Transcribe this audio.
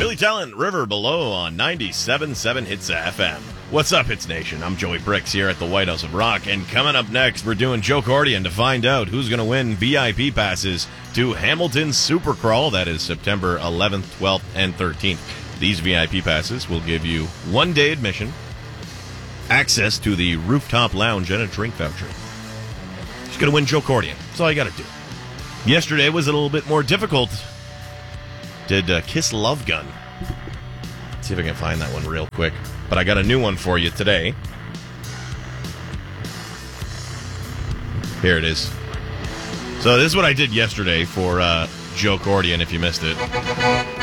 Billy Talent, River Below on 97.7 Hits FM. What's up, Hits Nation? I'm Joey Bricks here at the White House of Rock, and coming up next, we're doing Joe Cordian to find out who's going to win VIP passes to Hamilton Supercrawl. That is September 11th, 12th, and 13th. These VIP passes will give you one-day admission, access to the rooftop lounge, and a drink voucher. Just going to win Joe Cordian. That's all you got to do. Yesterday was a little bit more difficult. Did Kiss Love Gun. Let's see if I can find that one real quick. But I got a new one for you today. Here it is. So this is what I did yesterday for Joe Cordian, if you missed it.